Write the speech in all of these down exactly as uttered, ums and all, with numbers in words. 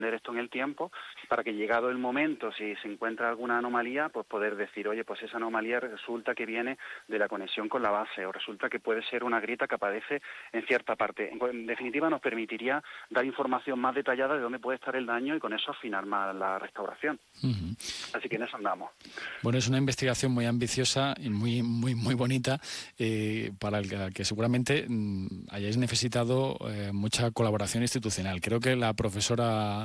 esto en el tiempo, para que llegado el momento, si se encuentra alguna anomalía, pues poder decir, oye, pues esa anomalía resulta que viene de la conexión con la base, o resulta que puede ser una grieta que aparece en cierta parte. En definitiva, nos permitiría dar información más detallada de dónde puede estar el daño y con eso afinar más la restauración. Uh-huh. Así que en eso andamos. Bueno, es una investigación muy ambiciosa y muy muy muy bonita, eh, para la que seguramente mmm, hayáis necesitado eh, mucha colaboración institucional. Creo que la profesora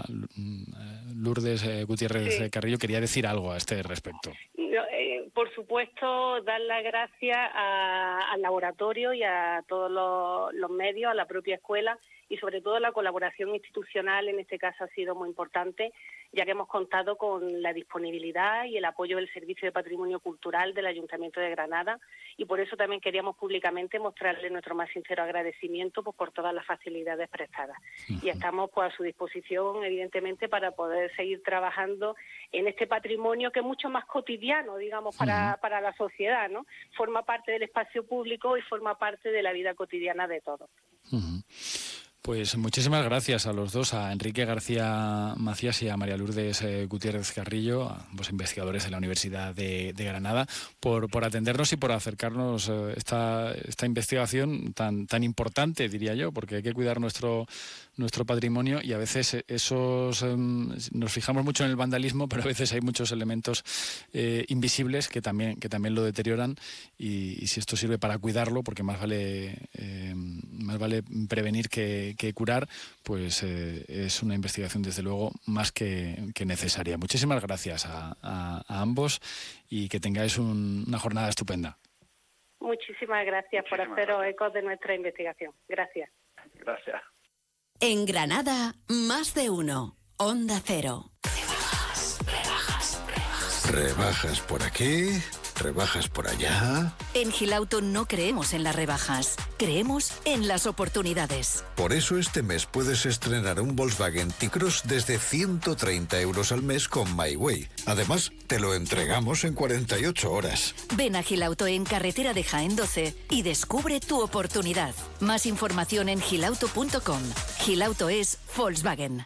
Lourdes eh, Gutiérrez sí. Carrillo quería decir algo a este respecto. No, eh, por supuesto, dar las gracias a, al laboratorio y a todos los, los medios, a la propia escuela, y sobre todo la colaboración institucional en este caso ha sido muy importante, ya que hemos contado con la disponibilidad y el apoyo del Servicio de Patrimonio Cultural del Ayuntamiento de Granada, y por eso también queríamos públicamente mostrarle nuestro más sincero agradecimiento pues, por todas las facilidades prestadas. Uh-huh. Y estamos pues, a su disposición, evidentemente, para poder seguir trabajando en este patrimonio que es mucho más cotidiano, digamos, para, uh-huh. para la sociedad, ¿no? Forma parte del espacio público y forma parte de la vida cotidiana de todos. Uh-huh. Pues muchísimas gracias a los dos, a Enrique García Macías y a María Lourdes eh, Gutiérrez Carrillo, ambos investigadores de la Universidad de, de Granada, por, por atendernos y por acercarnos eh, esta, esta investigación tan, tan importante, diría yo, porque hay que cuidar nuestro, nuestro patrimonio y a veces esos eh, nos fijamos mucho en el vandalismo, pero a veces hay muchos elementos eh, invisibles que también, que también lo deterioran y, y si esto sirve para cuidarlo, porque más vale, eh, más vale prevenir que que curar, pues eh, es una investigación desde luego más que, que necesaria. Muchísimas gracias a, a, a ambos y que tengáis un, una jornada estupenda. Muchísimas gracias Muchísimas por haceros gracias. Eco de nuestra investigación. Gracias. Gracias. En Granada, más de uno. Onda Cero. Rebajas, rebajas, rebajas. Rebajas por aquí, rebajas por allá. En Gilauto no creemos en las rebajas, creemos en las oportunidades. Por eso este mes puedes estrenar un Volkswagen T-Cross desde ciento treinta euros al mes con MyWay. Además, te lo entregamos en cuarenta y ocho horas. Ven a Gilauto en carretera de Jaén doce y descubre tu oportunidad. Más información en gilauto punto com. Gilauto es Volkswagen.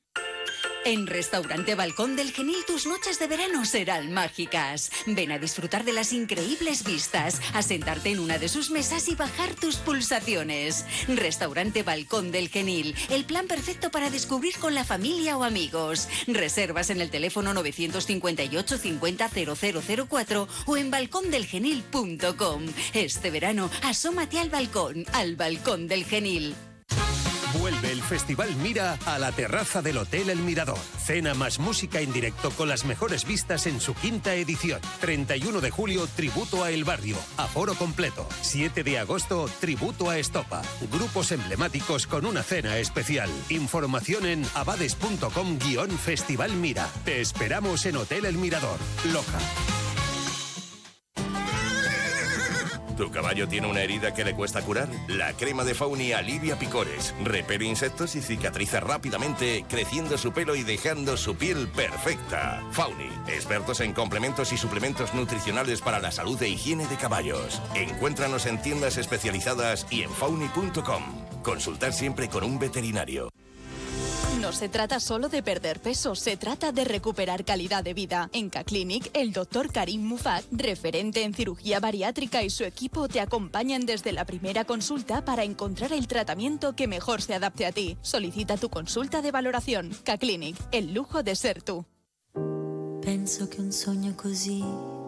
En Restaurante Balcón del Genil tus noches de verano serán mágicas. Ven a disfrutar de las increíbles vistas, a sentarte en una de sus mesas y bajar tus pulsaciones. Restaurante Balcón del Genil, el plan perfecto para descubrir con la familia o amigos. Reservas en el teléfono nueve cinco ocho cincuenta cero cero cero cuatro o en balcón del genil punto com. Este verano, asómate al balcón, al Balcón del Genil. Vuelve el Festival Mira a la terraza del Hotel El Mirador. Cena más música en directo con las mejores vistas en su quinta edición. treinta y uno de julio, tributo a El Barrio. Aforo completo. siete de agosto, tributo a Estopa. Grupos emblemáticos con una cena especial. Información en abades punto com guión Festival Mira. Te esperamos en Hotel El Mirador, Loja. ¿Tu caballo tiene una herida que le cuesta curar? La crema de Fauni alivia picores, repele insectos y cicatriza rápidamente, creciendo su pelo y dejando su piel perfecta. Fauni, expertos en complementos y suplementos nutricionales para la salud e higiene de caballos. Encuéntranos en tiendas especializadas y en fauni punto com. Consultar siempre con un veterinario. No se trata solo de perder peso, se trata de recuperar calidad de vida. En K-Clinic, el doctor Karim Mufat, referente en cirugía bariátrica, y su equipo te acompañan desde la primera consulta para encontrar el tratamiento que mejor se adapte a ti. Solicita tu consulta de valoración. K-Clinic, el lujo de ser tú. Penso che un sogno così